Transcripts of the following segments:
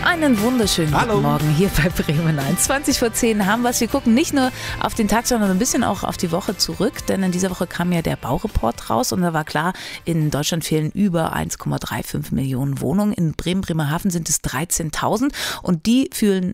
Einen wunderschönen Hallo. Guten Morgen hier bei Bremen 1. 20:10 haben wir es. Wir gucken nicht nur auf den Tag, sondern ein bisschen auch auf die Woche zurück. Denn in dieser Woche kam ja der Baureport raus und da war klar, in Deutschland fehlen über 1,35 Millionen Wohnungen. In Bremerhaven sind es 13.000 und die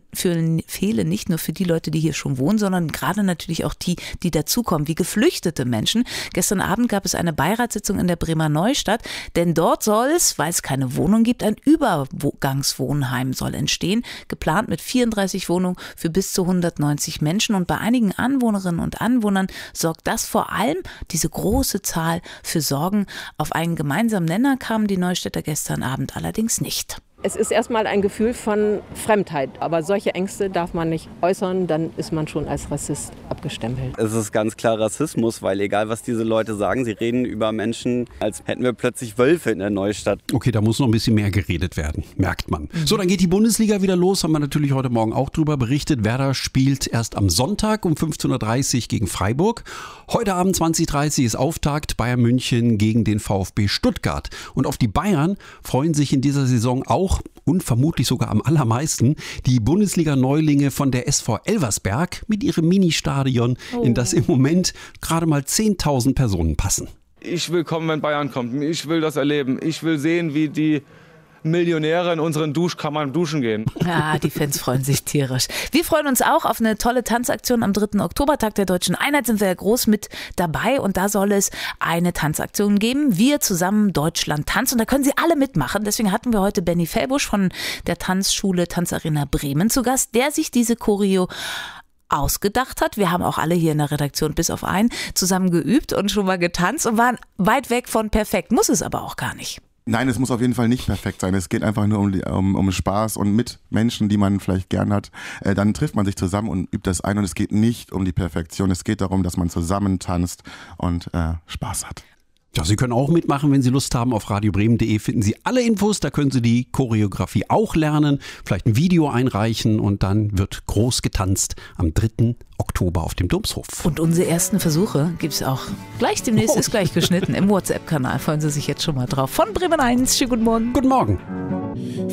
fehlen nicht nur für die Leute, die hier schon wohnen, sondern gerade natürlich auch die dazukommen, wie geflüchtete Menschen. Gestern Abend gab es eine Beiratssitzung in der Bremer Neustadt, denn dort soll es, weil es keine Wohnung gibt, ein Übergangswohnheim soll entstehen, geplant mit 34 Wohnungen für bis zu 190 Menschen. Und bei einigen Anwohnerinnen und Anwohnern sorgt das vor allem, diese große Zahl, für Sorgen. Auf einen gemeinsamen Nenner kamen die Neustädter gestern Abend allerdings nicht. Es ist erstmal ein Gefühl von Fremdheit, aber solche Ängste darf man nicht äußern, dann ist man schon als Rassist abgestempelt. Es ist ganz klar Rassismus, weil egal was diese Leute sagen, sie reden über Menschen, als hätten wir plötzlich Wölfe in der Neustadt. Okay, da muss noch ein bisschen mehr geredet werden, merkt man. So, dann geht die Bundesliga wieder los, haben wir natürlich heute Morgen auch drüber berichtet. Werder spielt erst am Sonntag um 15:30 Uhr gegen Freiburg. Heute Abend 20:30 Uhr ist Auftakt Bayern München gegen den VfB Stuttgart. Und auf die Bayern freuen sich in dieser Saison auch und vermutlich sogar am allermeisten die Bundesliga-Neulinge von der SV Elversberg mit ihrem Ministadion, in das im Moment gerade mal 10.000 Personen passen. Ich will kommen, wenn Bayern kommt. Ich will das erleben. Ich will sehen, wie die Millionäre in unseren Duschkammern duschen gehen. Ja, die Fans freuen sich tierisch. Wir freuen uns auch auf eine tolle Tanzaktion am 3. Oktober, Tag der Deutschen Einheit, sind wir ja groß mit dabei und da soll es eine Tanzaktion geben. Wir zusammen Deutschland tanzen und da können Sie alle mitmachen. Deswegen hatten wir heute Benny Fellbusch von der Tanzschule Tanzarena Bremen zu Gast, der sich diese Choreo ausgedacht hat. Wir haben auch alle hier in der Redaktion bis auf einen zusammen geübt und schon mal getanzt und waren weit weg von perfekt. Muss es aber auch gar nicht. Nein, es muss auf jeden Fall nicht perfekt sein. Es geht einfach nur um Spaß und mit Menschen, die man vielleicht gern hat. Dann trifft man sich zusammen und übt das ein und es geht nicht um die Perfektion. Es geht darum, dass man zusammen tanzt und Spaß hat. Ja, Sie können auch mitmachen, wenn Sie Lust haben. Auf radiobremen.de finden Sie alle Infos. Da können Sie die Choreografie auch lernen, vielleicht ein Video einreichen und dann wird groß getanzt am 3. Oktober auf dem Domshof. Und unsere ersten Versuche gibt es auch gleich demnächst, ist gleich geschnitten im WhatsApp-Kanal. Freuen Sie sich jetzt schon mal drauf. Von Bremen 1, schönen guten Morgen. Guten Morgen.